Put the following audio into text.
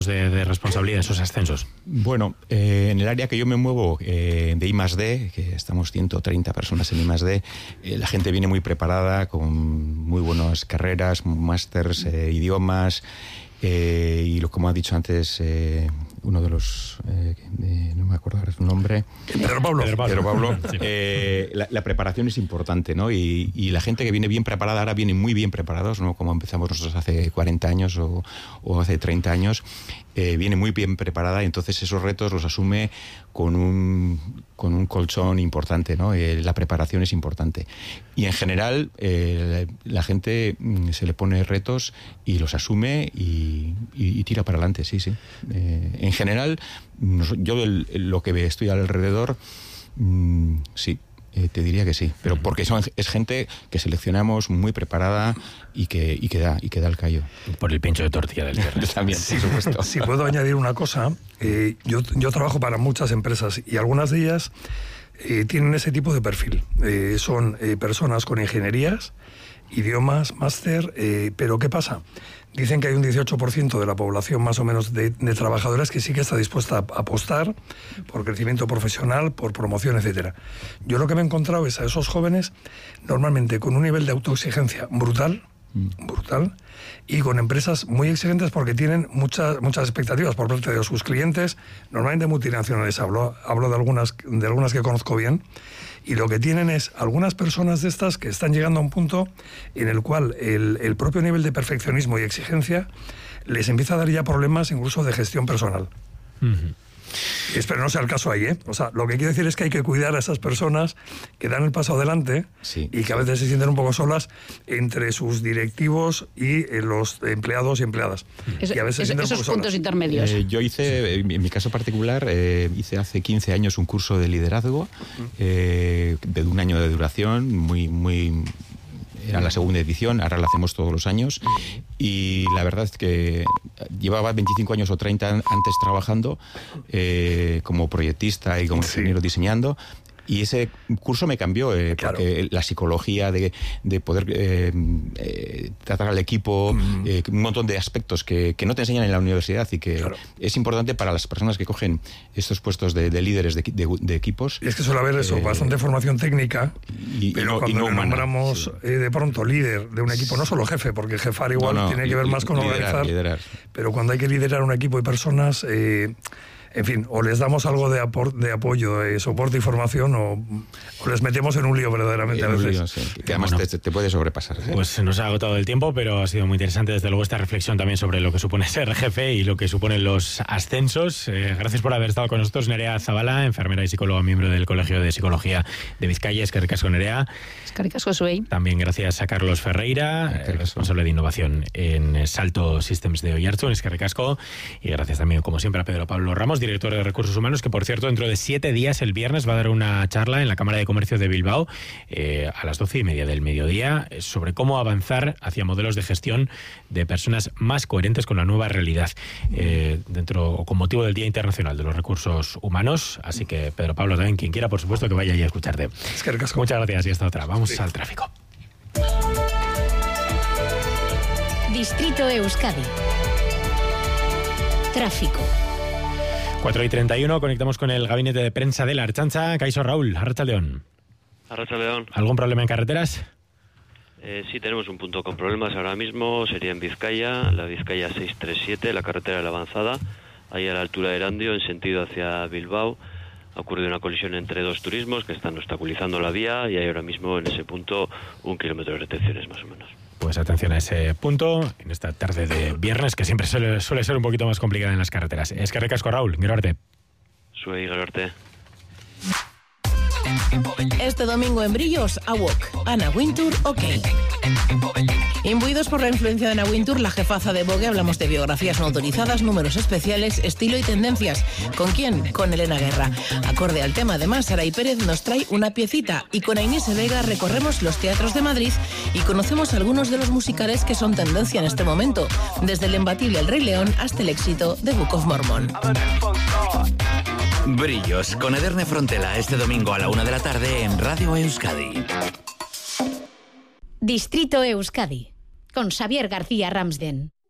de responsabilidad, esos ascensos? Bueno, en el área que yo me muevo, de I+D, que estamos 130 personas en I+D, la gente viene muy preparada, con muy buenas carreras, másters, idiomas, y como ha dicho antes uno de los, no me acuerdo ahora su nombre, Pedro Pablo. Sí. La preparación es importante, ¿no? Y la gente que viene bien preparada ahora viene muy bien preparados, ¿no? Como empezamos nosotros hace 40 años o hace 30 años, viene muy bien preparada, y entonces esos retos los asume con un colchón importante, ¿no? La preparación es importante. Y en general la gente se le pone retos y los asume y tira para adelante, sí. En general, yo lo que estoy alrededor, sí. Te diría que sí, pero porque es gente que seleccionamos muy preparada y que da el callo. Por el pincho de tortilla del viernes. También, por supuesto. Si puedo añadir una cosa, yo trabajo para muchas empresas y algunas de ellas tienen ese tipo de perfil. Son personas con ingenierías, idiomas, máster, pero ¿qué pasa? Dicen que hay un 18% de la población más o menos de trabajadores que sí que está dispuesta a apostar por crecimiento profesional, por promoción, etcétera. Yo lo que me he encontrado es a esos jóvenes normalmente con un nivel de autoexigencia brutal, y con empresas muy exigentes porque tienen muchas expectativas por parte de sus clientes, normalmente multinacionales. Hablo de algunas que conozco bien. Y lo que tienen es algunas personas de estas que están llegando a un punto en el cual el propio nivel de perfeccionismo y exigencia les empieza a dar ya problemas incluso de gestión personal. Uh-huh. Espero no sea el caso ahí, ¿eh? O sea, lo que quiero decir es que hay que cuidar a esas personas que dan el paso adelante, sí, y que a veces se sienten un poco solas entre sus directivos y los empleados y empleadas. Y a veces esos puntos intermedios. Yo hice, en mi caso particular, hice hace 15 años un curso de liderazgo de un año de duración, muy era la segunda edición, ahora la hacemos todos los años, y la verdad es que llevaba 25 años o 30 antes trabajando como proyectista y como ingeniero diseñando. Y ese curso me cambió, porque la psicología de poder tratar al equipo, un montón de aspectos que no te enseñan en la universidad y que es importante para las personas que cogen estos puestos de líderes de equipos. Y es que suele haber bastante formación técnica, pero cuando le nombramos de pronto líder de un equipo, no solo jefe, porque jefar igual tiene que ver más con organizar, pero cuando hay que liderar un equipo de personas... en fin, o les damos algo de apoyo, de soporte y formación, o les metemos en un lío verdaderamente a veces. Lío, sí, que además te puede sobrepasar. Pues nos ha agotado el tiempo, pero ha sido muy interesante desde luego esta reflexión también sobre lo que supone ser jefe y lo que suponen los ascensos. Gracias por haber estado con nosotros, Nerea Zabala, enfermera y psicóloga, miembro del Colegio de Psicología de Vizcaya. Eskerrik asko, Nerea. Eskerrik asko zuei. También gracias a Carlos Ferreira, responsable de innovación en Salto Systems de Oiartzun. Eskerrik asko. Y gracias también, como siempre, a Pedro Pablo Ramos, director de Recursos Humanos, que por cierto dentro de 7 días, el viernes, va a dar una charla en la Cámara de Comercio de Bilbao a las 12:30 del mediodía sobre cómo avanzar hacia modelos de gestión de personas más coherentes con la nueva realidad, con motivo del Día Internacional de los Recursos Humanos. Así que Pedro Pablo, también quien quiera, por supuesto, que vaya y a escucharte. Muchas gracias y hasta otra. Vamos al tráfico. Distrito Euskadi. Tráfico. 4:31, conectamos con el gabinete de prensa de la Ertzaintza. Kaixo Raúl, Arratsaldeon. Arratsaldeon. ¿Algún problema en carreteras? Sí, tenemos un punto con problemas ahora mismo, sería en Vizcaya, la Vizcaya 637, la carretera de la Avanzada, ahí a la altura de Erandio, en sentido hacia Bilbao. Ha ocurrido una colisión entre dos turismos que están obstaculizando la vía y hay ahora mismo en ese punto 1 kilómetro de retenciones más o menos. Pues atención a ese punto en esta tarde de viernes, que siempre suele ser un poquito más complicada en las carreteras. Eskerrik asko, Raúl. Gero arte. Zuei, gero arte. Este domingo en Brillos, AWOC, Anna Wintour, OK. Imbuidos por la influencia de Anna Wintour, la jefaza de Vogue, hablamos de biografías no autorizadas, números especiales, estilo y tendencias. ¿Con quién? Con Elena Guerra. Acorde al tema, además, Saray Pérez nos trae una piecita y con Inés Vega recorremos los teatros de Madrid y conocemos algunos de los musicales que son tendencia en este momento, desde el imbatible El Rey León hasta el éxito de Book of Mormon. Brillos con Ederne Frontela este domingo a la 1 de la tarde en Radio Euskadi. Distrito Euskadi con Xavier García Ramsden.